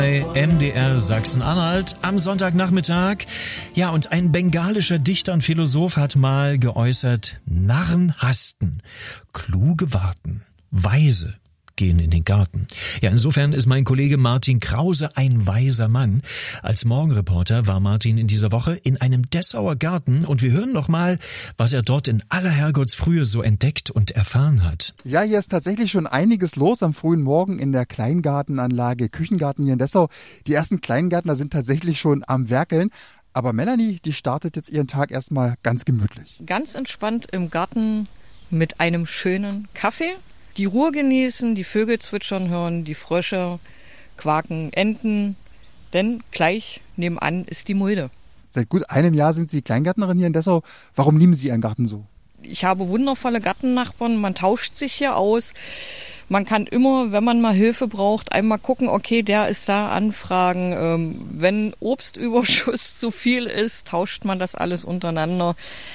Bei MDR Sachsen-Anhalt am Sonntagnachmittag. Ja, und ein bengalischer Dichter und Philosoph hat mal geäußert: Narren hasten, kluge warten, Weise gehen in den Garten. Ja, insofern ist mein Kollege Martin Krause ein weiser Mann. Als Morgenreporter war Martin in dieser Woche in einem Dessauer Garten und wir hören noch mal, was er dort in aller Herrgottsfrühe so entdeckt und erfahren hat. Ja, hier ist tatsächlich schon einiges los am frühen Morgen in der Kleingartenanlage Küchengarten hier in Dessau. Die ersten Kleingärtner sind tatsächlich schon am Werkeln. Aber Melanie, die startet jetzt ihren Tag erstmal ganz gemütlich. Ganz entspannt im Garten mit einem schönen Kaffee. Die Ruhe genießen, die Vögel zwitschern hören, die Frösche quaken, Enten, denn gleich nebenan ist die Mulde. Seit gut einem Jahr sind Sie Kleingärtnerin hier in Dessau. Warum lieben Sie Ihren Garten so? Ich habe wundervolle Gartennachbarn, man tauscht sich hier aus. Man kann immer, wenn man mal Hilfe braucht, einmal gucken, okay, der ist da, anfragen. Wenn Obstüberschuss zu viel ist, tauscht man das alles untereinander.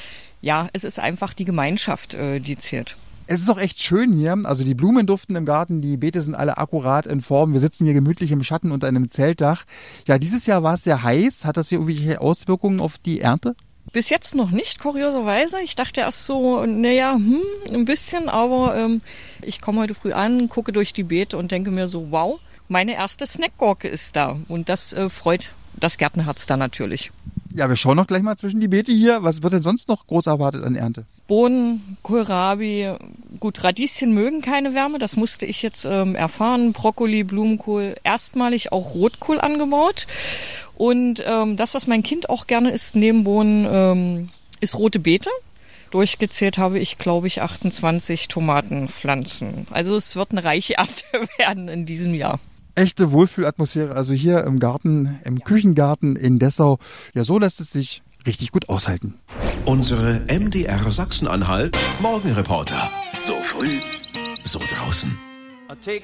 Ja, es ist einfach die Gemeinschaft, die zählt. Es ist auch echt schön hier, also die Blumen duften im Garten, die Beete sind alle akkurat in Form. Wir sitzen hier gemütlich im Schatten unter einem Zeltdach. Ja, dieses Jahr war es sehr heiß. Hat das hier irgendwelche Auswirkungen auf die Ernte? Bis jetzt noch nicht, kurioserweise. Ich dachte erst so, ein bisschen, aber ich komme heute früh an, gucke durch die Beete und denke mir so, wow, meine erste Snackgurke ist da. Und das freut das Gärtnerherz dann natürlich. Ja, wir schauen noch gleich mal zwischen die Beete hier. Was wird denn sonst noch groß erwartet an Ernte? Bohnen, Kohlrabi, gut, Radieschen mögen keine Wärme, das musste ich jetzt erfahren. Brokkoli, Blumenkohl, erstmalig auch Rotkohl angebaut. Und das, was mein Kind auch gerne isst neben Bohnen, ist rote Beete. Durchgezählt habe ich, glaube ich, 28 Tomatenpflanzen. Also es wird eine reiche Ernte werden in diesem Jahr. Echte Wohlfühlatmosphäre, also hier im Garten, im Küchengarten in Dessau. Ja, so lässt es sich richtig gut aushalten. Unsere MDR Sachsen-Anhalt Morgenreporter. So früh, so draußen. Take